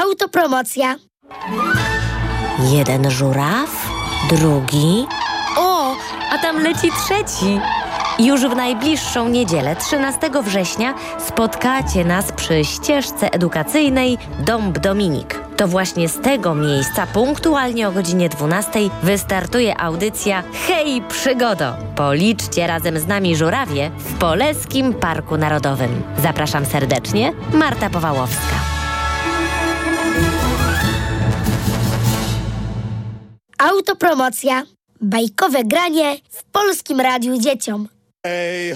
Autopromocja. Jeden żuraw, drugi. O, A tam leci trzeci. Już w najbliższą niedzielę, 13 września, spotkacie nas przy ścieżce edukacyjnej Dąb Dominik. To właśnie z tego miejsca, punktualnie o godzinie 12, wystartuje audycja Hej Przygodo! Policzcie razem z nami żurawie w Poleskim Parku Narodowym. Zapraszam serdecznie, Marta Powałowska. autopromocja. Bajkowe granie w Polskim Radiu Dzieciom.